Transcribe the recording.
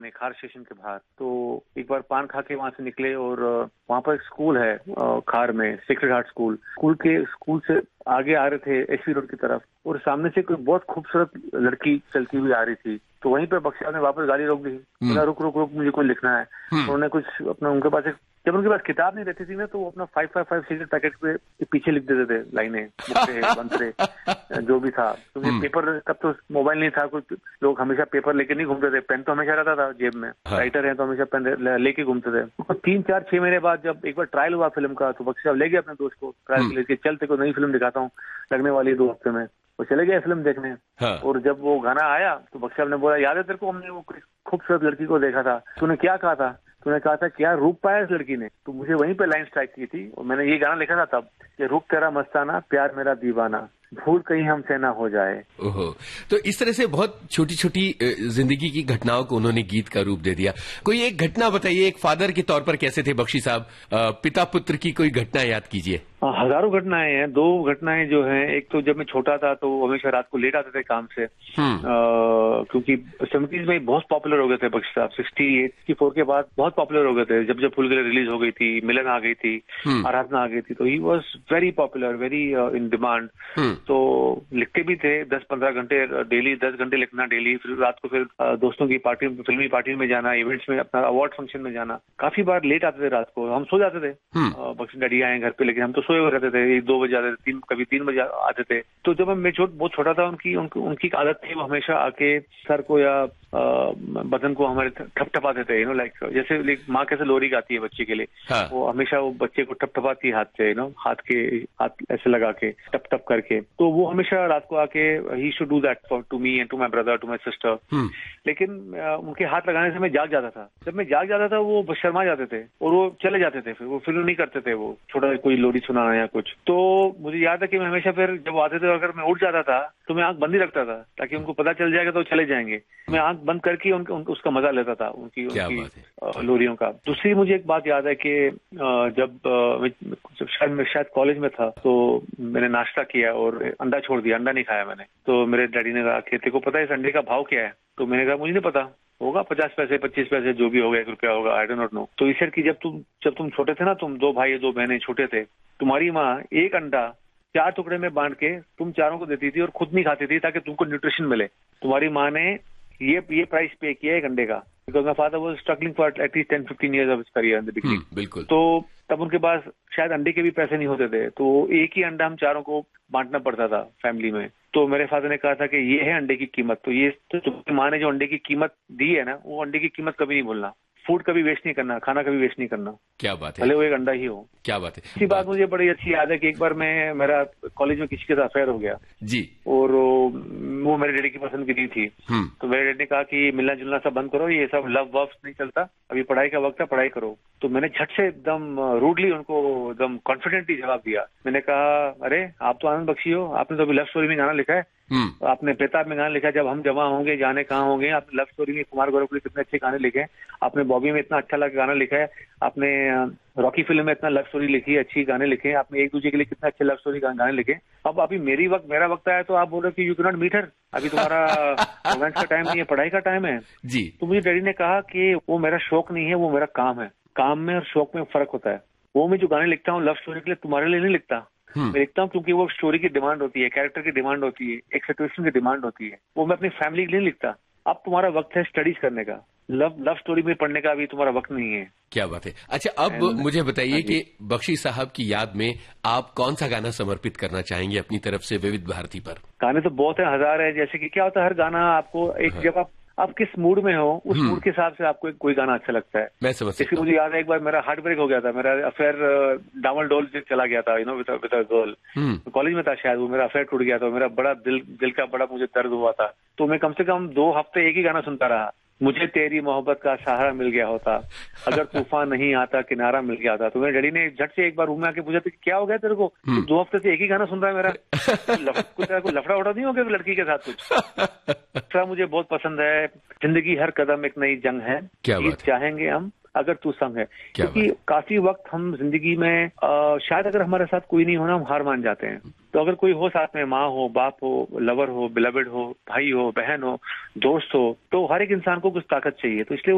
मेखार station के बाहर। तो एक बार पान खा के वहां से निकले और वहां पर एक स्कूल है खार में, सेक्रेड हार्ट स्कूल। स्कूल से आगे आ रहे थे एसवी रोड की तरफ और सामने से कोई बहुत खूबसूरत लड़की चलती हुई आ रही थी। तो वहीं पे बख्शी साहब ने वापस गाड़ी रोक दी। बोला रुक रुक रुक, मुझे कुछ लिखना है। उन्होंने कुछ अपना, उनके पास जब उनके पास किताब नहीं रहती थी ना, तो वो अपना 555 सिगरेट पैकेट पे पीछे लिख देते थे लाइनें, मुक्ते बंतरे जो भी था। क्योंकि पेपर, तब तो मोबाइल नहीं था, कुछ लोग हमेशा पेपर लेके नहीं घूमते थे, पेन तो हमेशा रहता था जेब में। राइटर है तो हमेशा पेन लेके घूमते थे। तो 3-4-6 महीने बाद जब एक बार ट्रायल हुआ फिल्म का, तो बख्शी साहब ले गए अपने दोस्त को ट्रायल के लेके, चल तेरे को नई फिल्म दिखाता हूँ, लगने वाली 2 हफ्ते में। वो चले गए फिल्म देखने। और जब वो गाना आया तो बख्शी साहब ने बोला, याद है तेरे को, हमने वो खूबसूरत लड़की को देखा था, तूने क्या कहा था? तूने कहा था क्या रूप पाया इस लड़की ने। तो मुझे वहीं पे लाइन स्ट्राइक की थी और मैंने ये गाना लिखा था तब, कि रूप तेरा मस्ताना, प्यार मेरा दीवाना, भूल कहीं हमसे ना हो जाए। ओहो, तो इस तरह से बहुत छोटी छोटी जिंदगी की घटनाओं को उन्होंने गीत का रूप दे दिया। कोई एक घटना बताइए, एक फादर के तौर पर कैसे थे बख्शी साहब, पिता पुत्र की कोई घटना याद कीजिए। हजारों घटनाएं हैं। 2 घटनाएं जो हैं, एक तो जब मैं छोटा था तो हमेशा रात को लेट आते थे काम से, क्योंकि 70s में बहुत पॉपुलर हो गए थे बख्शी साहब। 64 के बाद बहुत पॉपुलर हो गए थे, जब जब फुल गले रिलीज हो गई थी, मिलन आ गई थी, आराधना आ गई थी, तो he was very popular, very in demand. तो लिखते भी थे 10-15 घंटे डेली, 10 घंटे लिखना डेली। फिर रात को फिर दोस्तों की पार्टी, फिल्मी पार्टी में जाना, इवेंट्स में, अपना अवार्ड फंक्शन में जाना। काफी बार लेट आते थे रात को, हम सो जाते थे, बख्शी डैडी आए घर पे, लेकिन हम तो सोए हुए रहते थे। 1-2 बजे आते थे, कभी 3 बजे आते थे। तो जब मैं बहुत छोटा था, उनकी आदत थी, वो हमेशा आके सर को या बदन को हमारे ठपठपाते थे, लाइक जैसे माँ कैसे लोरी गाती है बच्चे के लिए, वो हमेशा वो बच्चे को ठपठपाती है हाथ से, हाथ ऐसे लगा के टप टप करके। तो वो हमेशा रात को आके, he should do that to me and to my brother, to my sister. लेकिन उनके हाथ लगाने से मैं जाग जाता था। जब मैं जाग जाता था वो शर्मा जाते थे और वो चले जाते थे, फिर वो फिल्म नहीं करते थे, वो छोटा कोई लोरी सुनाना या कुछ। तो मुझे याद है कि मैं हमेशा फिर जब आते थे, अगर मैं उठ जाता था तो मैं आंख बंद ही रखता था, ताकि उनको पता चल जाएगा तो चले जाएंगे। मैं आंख बंद करके उसका मजा लेता था, उनकी लोरियों का। दूसरी मुझे एक बात याद है कि जब शायद कॉलेज में था, तो मैंने नाश्ता किया और अंडा छोड़ दिया, अंडा नहीं खाया मैंने। तो मेरे डैडी ने कहा कि तेरे को पता है इस अंडे का भाव क्या है? तो मैंने कहा मुझे नहीं पता, होगा 50 पैसे, 25 पैसे, जो भी होगा, 1 रुपया होगा, आई डोंट नॉट नो। तो ईश्वर की, जब तुम छोटे थे ना, तुम 2 भाई 2 बहनें छोटे थे, तुम्हारी माँ एक अंडा 4 टुकड़े में बांट के तुम चारों को देती थी और खुद नहीं खाती थी, ताकि तुमको न्यूट्रिशन मिले। तुम्हारी माँ ने ये प्राइस पे किया एक अंडे का, because my father was struggling for at least 10-15 years of his career in the beginning. बिल्कुल। तो तब उनके पास शायद अंडे के भी पैसे नहीं होते थे, तो एक ही अंडा हम चारों को बांटना पड़ता था फैमिली में। तो मेरे फादर ने कहा था कि ये है अंडे की कीमत। तो ये तो तुम्हारी माँ ने जो अंडे की कीमत दी है ना, वो अंडे की कीमत कभी नहीं भूलना। फूड कभी वेस्ट नहीं करना, खाना कभी वेस्ट नहीं करना। क्या बात है, भले वो एक अंडा ही हो। क्या बात है। इसी बात मुझे बड़ी अच्छी याद है कि एक बार मेरा कॉलेज में किसी के साथ अफेयर हो गया जी, और वो मेरे डैडी की पसंद की नहीं थी। तो मेरे डैडी ने कहा कि मिलना जुलना सब बंद करो, ये सब लव वव नहीं चलता, अभी पढ़ाई का वक्त है, पढ़ाई करो। तो मैंने झट से एकदम रूडली उनको एकदम कॉन्फिडेंटली जवाब दिया। मैंने कहा, अरे आप तो आनंद बख्शी हो, आपने तो अभी लव स्टोरी में गाना लिखा है, आपने बेताब में गाना लिखा है, जब हम जमा होंगे जाने कहाँ होंगे। आपने लव स्टोरी में कुमार गौरव के लिए कितने अच्छे गाने लिखे हैं, आपने बॉबी में इतना अच्छा लगा गाना लिखा है, आपने रॉकी फिल्म में इतना लव स्टोरी लिखी है, अच्छी गाने लिखे हैं, आपने एक दूसरे के लिए कितने अच्छे लव स्टोरी गाने लिखे। अब अभी मेरा वक्त आया तो आप बोल रहे कि you can not meet her, अभी तुम्हारा रोमांस का टाइम नहीं है, पढ़ाई का टाइम है जी। तो मुझे डैडी ने कहा कि वो मेरा शौक नहीं है, वो मेरा काम है। काम में और शौक में फर्क होता है। वो मैं जो गाने लिखता हूँ लव स्टोरी के लिए, तुम्हारे लिए नहीं लिखता। मैं लिखता हूँ क्योंकि वो स्टोरी की डिमांड होती है, कैरेक्टर की डिमांड होती है, एक सिचुएशन की डिमांड होती है। वो मैं अपनी फैमिली के लिए नहीं लिखता। अब तुम्हारा वक्त है स्टडीज करने का, लव स्टोरी में पढ़ने का अभी तुम्हारा वक्त नहीं है। क्या बात है। अच्छा, अब मुझे बताइए कि बख्शी साहब की याद में आप कौन सा गाना समर्पित करना चाहेंगे अपनी तरफ से विविध भारती पर? गाने तो बहुत है, 1000 है। जैसे कि क्या होता है, हर गाना आपको एक जब आप किस मूड में हो, उस मूड के हिसाब से आपको कोई गाना अच्छा लगता है। मैं समझ सकता हूं। मुझे याद है एक बार मेरा हार्ट ब्रेक हो गया था, मेरा अफेयर डामल डोल से चला गया था, विद अ गर्ल। कॉलेज में था शायद, वो मेरा अफेयर टूट गया था, मेरा बड़ा दिल का बड़ा मुझे दर्द हुआ था। तो मैं कम से कम 2 हफ्ते एक ही गाना सुनता रहा, मुझे तेरी मोहब्बत का सहारा मिल गया होता, अगर तूफान नहीं आता किनारा मिल गया था। तो मेरे डैडी ने झट से एक बार रूम में आके पूछा, क्या हो गया तेरे को, 2 हफ्ते से एक ही गाना सुन रहा है मेरा, कुछ लफड़ा उड़ा नहीं हो गया लड़की के साथ कुछ? मुझे बहुत पसंद है, जिंदगी हर कदम एक नई जंग है, जीत चाहेंगे हम अगर तू संग है। क्योंकि काफी वक्त हम जिंदगी में शायद अगर हमारे साथ कोई नहीं होना, हम हार मान जाते हैं। तो अगर कोई हो साथ में, माँ हो, बाप हो, लवर हो, बिलवेड हो, भाई हो, बहन हो, दोस्त हो, तो हर एक इंसान को कुछ ताकत चाहिए। तो इसलिए